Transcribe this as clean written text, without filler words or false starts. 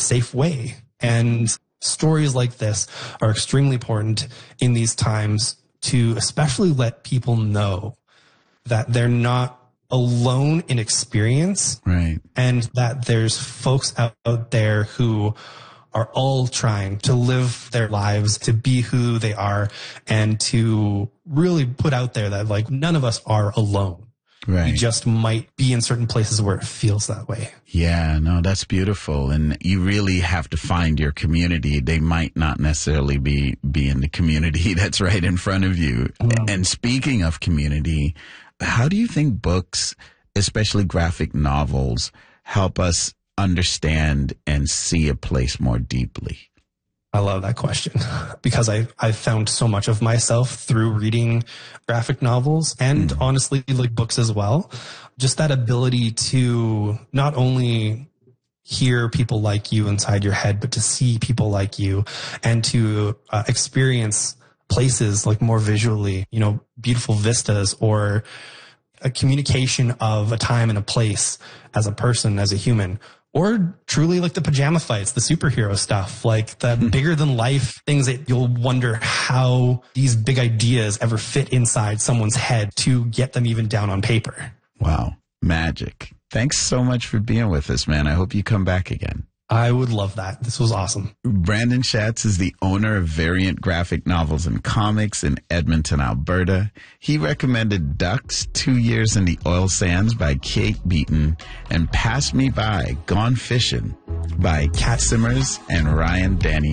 safe way. And stories like this are extremely important in these times to especially let people know that they're not alone in experience, right? And that there's folks out there who are all trying to live their lives, to be who they are, and to really put out there that like none of us are alone. Right. You just might be in certain places where it feels that way. Yeah, no, that's beautiful. And you really have to find your community. They might not necessarily be in the community that's right in front of you. Mm. And speaking of community, how do you think books, especially graphic novels, help us understand and see a place more deeply? I love that question because I found so much of myself through reading graphic novels and honestly like books as well. Just that ability to not only hear people like you inside your head, but to see people like you and to experience places like more visually, you know, beautiful vistas or a communication of a time and a place as a person, as a human. Or truly like the pajama fights, the superhero stuff, like the bigger than life things that you'll wonder how these big ideas ever fit inside someone's head to get them even down on paper. Wow. Magic. Thanks so much for being with us, man. I hope you come back again. I would love that. This was awesome. Brandon Schatz is the owner of Variant Graphic Novels and Comics in Edmonton, Alberta. He recommended Ducks, 2 Years in the Oil Sands by Kate Beaton, and Pass Me By, Gone Fishing by Kat Simmers and Ryan Danny